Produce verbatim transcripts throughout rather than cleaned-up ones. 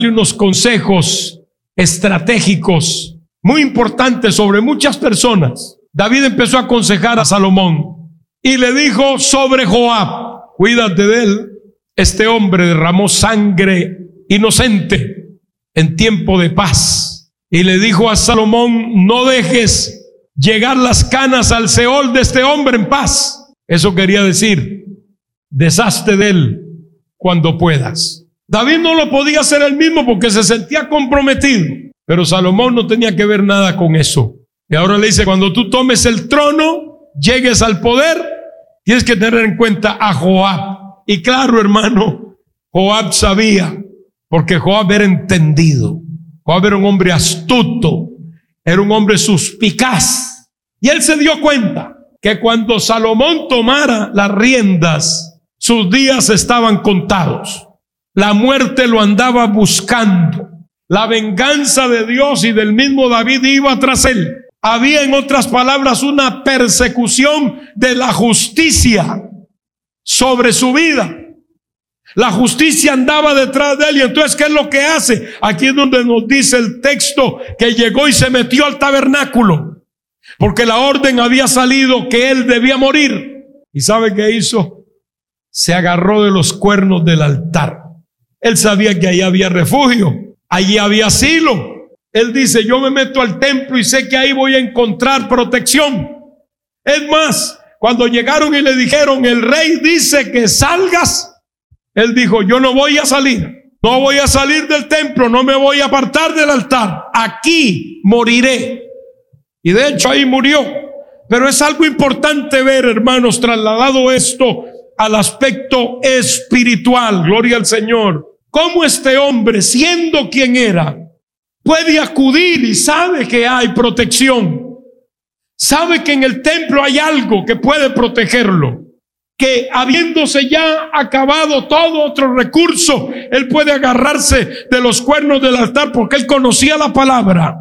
unos consejos estratégicos muy importantes sobre muchas personas. David empezó a aconsejar a Salomón y le dijo sobre Joab: cuídate de él, este hombre derramó sangre inocente en tiempo de paz. Y le dijo a Salomón: no dejes llegar las canas al Seol de este hombre en paz. Eso quería decir: deshazte de él cuando puedas. David no lo podía hacer él mismo porque se sentía comprometido, pero Salomón no tenía que ver nada con eso. Y ahora le dice: cuando tú tomes el trono, llegues al poder, tienes que tener en cuenta a Joab. Y claro, hermano, Joab sabía, porque Joab era entendido. Joab era un hombre astuto, era un hombre suspicaz. Y él se dio cuenta que cuando Salomón tomara las riendas, sus días estaban contados. La muerte lo andaba buscando. La venganza de Dios y del mismo David iba tras él. Había, en otras palabras, una persecución de la justicia sobre su vida. La justicia andaba detrás de él. Y entonces, ¿qué es lo que hace? Aquí es donde nos dice el texto que llegó y se metió al tabernáculo, porque la orden había salido que él debía morir. ¿Y sabe qué hizo? Se agarró de los cuernos del altar. Él sabía que allí había refugio, allí había asilo. Él dice: yo me meto al templo y sé que ahí voy a encontrar protección. Es más, cuando llegaron y le dijeron: el rey dice que salgas, él dijo: yo no voy a salir, no voy a salir del templo, no me voy a apartar del altar, aquí moriré. Y de hecho ahí murió. Pero es algo importante ver, hermanos, trasladado esto al aspecto espiritual, gloria al Señor, cómo este hombre, siendo quien era, puede acudir y sabe que hay protección, sabe que en el templo hay algo que puede protegerlo, que habiéndose ya acabado todo otro recurso, él puede agarrarse de los cuernos del altar, porque él conocía la palabra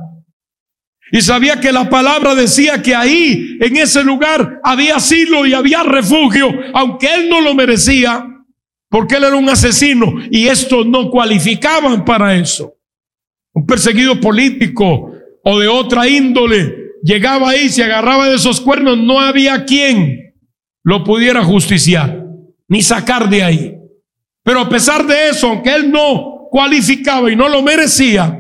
y sabía que la palabra decía que ahí, en ese lugar, había asilo y había refugio, aunque él no lo merecía, porque él era un asesino y estos no cualificaban para eso. Un perseguido político o de otra índole llegaba ahí, se agarraba de esos cuernos, no había quien lo pudiera justiciar ni sacar de ahí. Pero a pesar de eso, aunque él no cualificaba y no lo merecía,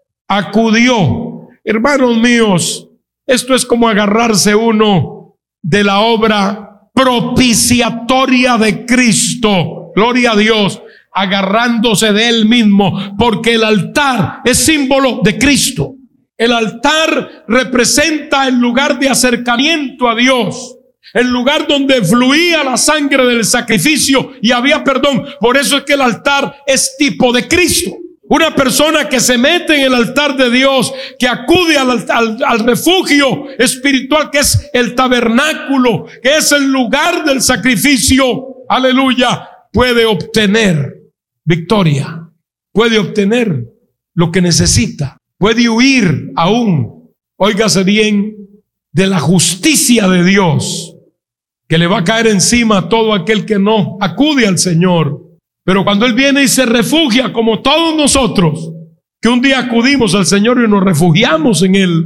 acudió. Hermanos míos, esto es como agarrarse uno de la obra propiciatoria de Cristo, gloria a Dios, agarrándose de él mismo, porque el altar es símbolo de Cristo. El altar representa el lugar de acercamiento a Dios, el lugar donde fluía la sangre del sacrificio y había perdón. Por eso es que el altar es tipo de Cristo. Una persona que se mete en el altar de Dios, que acude al, al, al refugio espiritual que es el tabernáculo, que es el lugar del sacrificio, aleluya, puede obtener victoria, puede obtener lo que necesita, puede huir aún, óigase bien, de la justicia de Dios, que le va a caer encima a todo aquel que no acude al Señor. Pero cuando Él viene y se refugia, como todos nosotros, que un día acudimos al Señor y nos refugiamos en Él,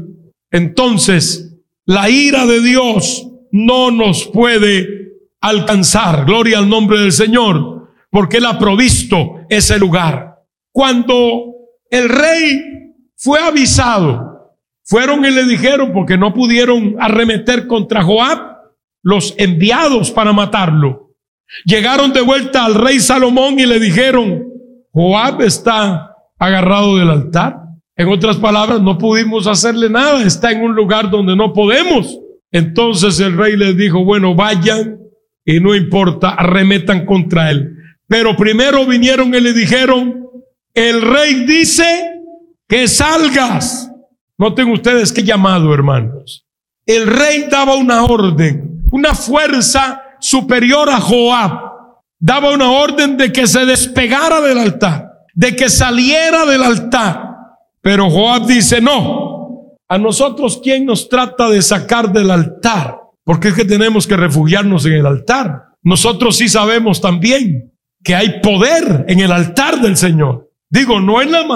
entonces la ira de Dios no nos puede alcanzar. Gloria al nombre del Señor, porque Él ha provisto ese lugar. Cuando el rey fue avisado, fueron y le dijeron, porque no pudieron arremeter contra Joab, los enviados para matarlo. Llegaron de vuelta al rey Salomón y le dijeron: Joab está agarrado del altar. En otras palabras, no pudimos hacerle nada, está en un lugar donde no podemos. Entonces el rey les dijo: bueno, vayan y no importa, arremetan contra él. Pero primero vinieron y le dijeron: el rey dice que salgas. Noten ustedes qué llamado, hermanos. El rey daba una orden, una fuerza superior a Joab, daba una orden de que se despegara del altar, de que saliera del altar. Pero Joab dice: no, a nosotros ¿quién nos trata de sacar del altar? Porque es que tenemos que refugiarnos en el altar. Nosotros sí sabemos también que hay poder en el altar del Señor. Digo, no en la